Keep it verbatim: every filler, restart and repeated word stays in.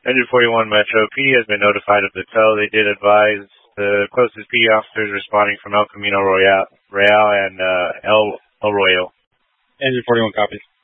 Engine forty-one Metro, P D has been notified of the tow. They did advise the closest P D officers responding from El Camino Royale, Real and uh, El, El Royale. Engine forty-one copies.